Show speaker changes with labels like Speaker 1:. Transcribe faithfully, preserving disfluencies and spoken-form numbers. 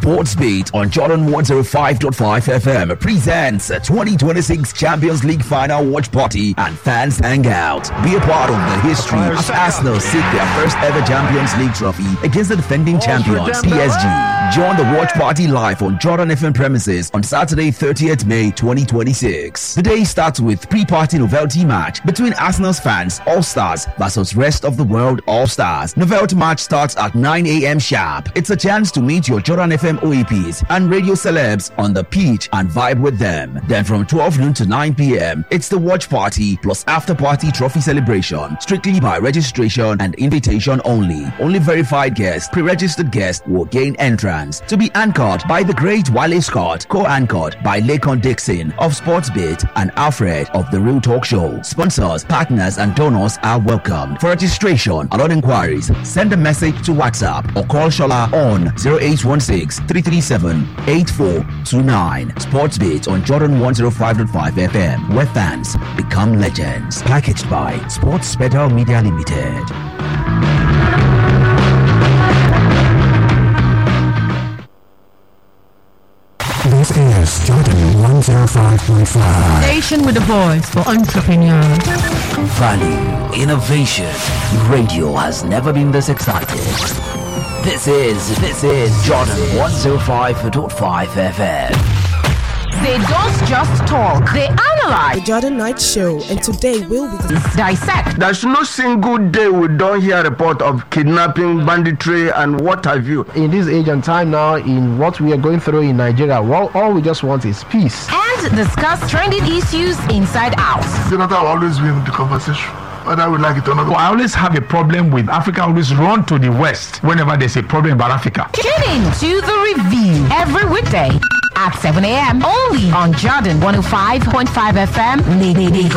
Speaker 1: Sports Beat on Jordan one oh five point five F M presents a twenty twenty-six Champions League final watch party and fans hangout. Be a part of the history as Arsenal seek their first ever Champions League trophy against the defending champions P S G. Join the watch party live on Jordan F M premises on Saturday thirtieth May twenty twenty-six. The day starts with pre-party novelty match between Arsenal's fans All-Stars versus rest of the world All-Stars. Novelty match starts at nine a.m. sharp. It's a chance to meet your Jordan F M O E Ps and radio celebs on the pitch and vibe with them. Then from twelve noon to nine p.m. it's the watch party plus after party trophy celebration, strictly by registration and invitation only. Only verified guests, pre-registered guests will gain entrance. To be anchored by the great Wale Scott, co-anchored by Lakon Dixon of Sportsbit and Alfred of The Real Talk Show. Sponsors, partners and donors are welcomed. For registration and other inquiries, send a message to WhatsApp or call Shola on zero eight one six, three three seven, eight four two nine. Sportsbit on Jordan one oh five point five F M, where fans become legends. Packaged by Sports Special Media Limited.
Speaker 2: This is Jordan one oh five point five.
Speaker 3: Station with a voice for entrepreneurs.
Speaker 1: Value, innovation. Radio has never been this excited. This is, this is Jordan one oh five point five F M.
Speaker 3: They don't just talk, they analyze.
Speaker 4: The Jordan Knight Show, and today we'll be
Speaker 3: dissect.
Speaker 5: There's no single day we don't hear a report of kidnapping, banditry, and what have you.
Speaker 6: In this age and time now, in what we are going through in Nigeria, well, all we just want is peace.
Speaker 3: And discuss trending issues inside out.
Speaker 7: Senator will always be in the conversation, whether we like it or not.
Speaker 8: Well, I always have a problem with Africa. Always run to the West whenever there's a problem about Africa.
Speaker 3: Tune in to The Review every weekday at seven a.m. only on Jordan one oh five point five F M.